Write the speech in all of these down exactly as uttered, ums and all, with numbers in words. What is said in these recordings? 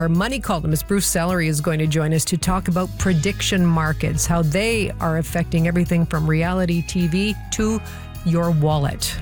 Our money columnist, Bruce Sellery, is going to join us to talk about prediction markets, how they are affecting everything from reality T V to your wallet.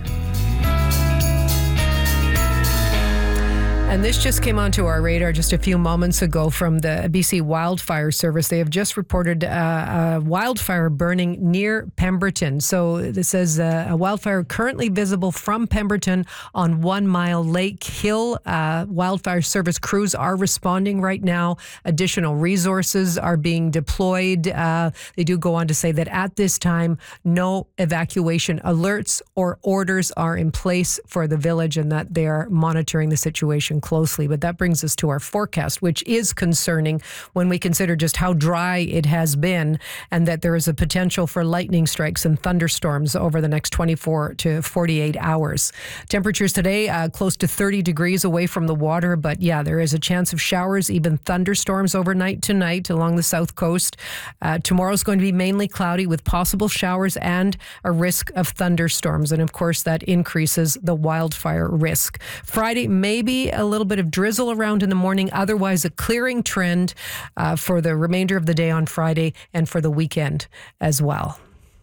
And this just came onto our radar just a few moments ago from the B C Wildfire Service. They have just reported uh, a wildfire burning near Pemberton. So this says uh, a wildfire currently visible from Pemberton on One Mile Lake Hill. Uh, Wildfire Service crews are responding right now. Additional resources are being deployed. Uh, they do go on to say that at this time, no evacuation alerts or orders are in place for the village and that they are monitoring the situation closely. But that brings us to our forecast, which is concerning when we consider just how dry it has been and that there is a potential for lightning strikes and thunderstorms over the next twenty-four to forty-eight hours. Temperatures today uh, close to thirty degrees away from the water, but yeah, there is a chance of showers, even thunderstorms overnight tonight along the south coast. Uh, tomorrow is going to be mainly cloudy with possible showers and a risk of thunderstorms. And of course, that increases the wildfire risk. Friday, maybe a little bit of drizzle around in the morning. Otherwise, a clearing trend uh, for the remainder of the day on Friday and for the weekend as well.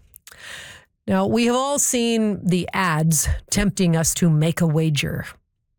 Now, we have all seen the ads tempting us to make a wager.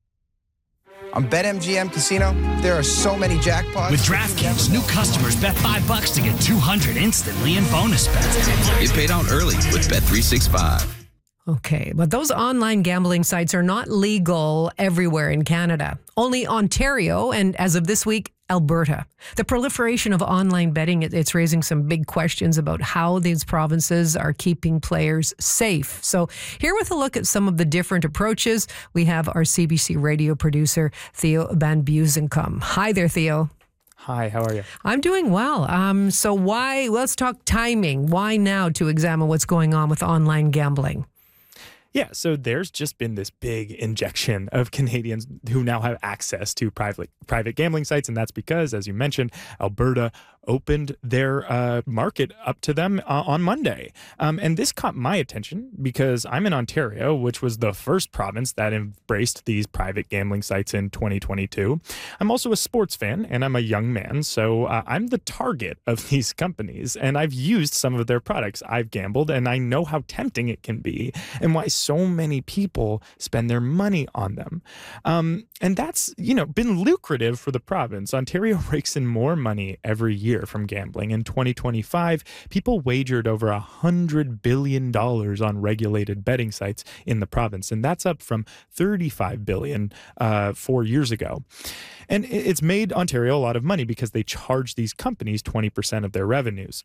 On BetMGM Casino, there are so many jackpots. With DraftKings, new customers bet five bucks to get two hundred instantly in bonus bets. Get paid out early with Bet three sixty-five. Okay, but those online gambling sites are not legal everywhere in Canada. Only Ontario and, as of this week, Alberta. The proliferation of online betting, it's raising some big questions about how these provinces are keeping players safe. So here with a look at some of the different approaches, we have our C B C radio producer, Theo Van Buzenkom. Hi there, Theo. Hi, how are you? I'm doing well. Um, so why, let's talk timing. Why now to examine what's going on with online gambling? Yeah, so there's just been this big injection of Canadians who now have access to private private gambling sites, and that's because, as you mentioned, Alberta opened their uh, market up to them uh, on Monday. Um, and this caught my attention because I'm in Ontario, which was the first province that embraced these private gambling sites in twenty twenty-two. I'm also a sports fan, and I'm a young man, so uh, I'm the target of these companies, and I've used some of their products. I've gambled, and I know how tempting it can be and why so many people spend their money on them. Um, and that's, you know, been lucrative for the province. Ontario rakes in more money every year from gambling. In twenty twenty-five, people wagered over one hundred billion dollars on regulated betting sites in the province, and that's up from thirty-five billion dollars uh, four years ago. And it's made Ontario a lot of money because they charge these companies twenty percent of their revenues.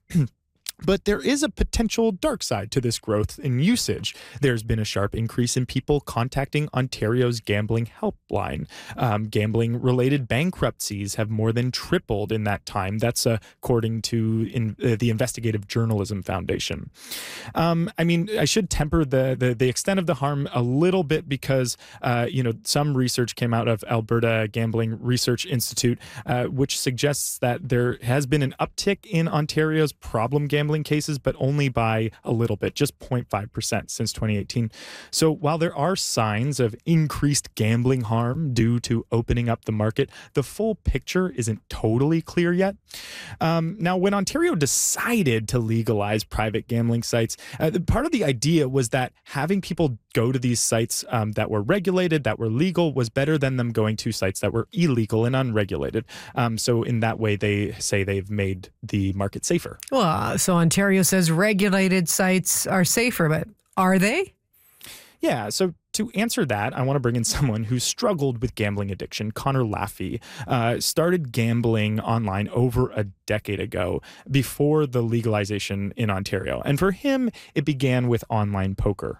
But there is a potential dark side to this growth in usage. There's been a sharp increase in people contacting Ontario's gambling helpline. Um, gambling-related bankruptcies have more than tripled in that time. That's uh, according to in, uh, the Investigative Journalism Foundation. Um, I mean, I should temper the, the the extent of the harm a little bit because, uh, you know, some research came out of Alberta Gambling Research Institute, uh, which suggests that there has been an uptick in Ontario's problem gambling cases, but only by a little bit, just zero point five percent since twenty eighteen. So while there are signs of increased gambling harm due to opening up the market, the full picture isn't totally clear yet. Um, now, when Ontario decided to legalize private gambling sites, uh, part of the idea was that having people go to these sites um, that were regulated, that were legal, was better than them going to sites that were illegal and unregulated. Um, so in that way, they say they've made the market safer. Well, so Ontario says regulated sites are safer, but are they? Yeah, so to answer that, I want to bring in someone who struggled with gambling addiction. Connor Laffey uh, started gambling online over a decade ago before the legalization in Ontario. And for him, it began with online poker.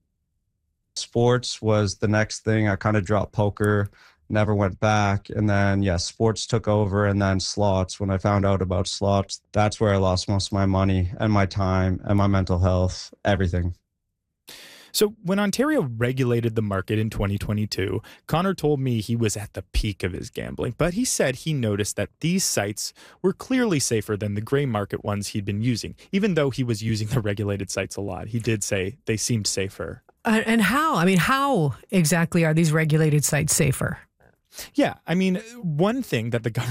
Sports was the next thing. I kind of dropped poker, never went back. And then, yeah, sports took over. And then slots, when I found out about slots, that's where I lost most of my money and my time and my mental health, everything. So when Ontario regulated the market in twenty twenty-two, Connor told me he was at the peak of his gambling, but he said he noticed that these sites were clearly safer than the gray market ones he'd been using. Even though he was using the regulated sites a lot, he did say they seemed safer. Uh, and how? I mean, how exactly are these regulated sites safer? Yeah, I mean, one thing that the government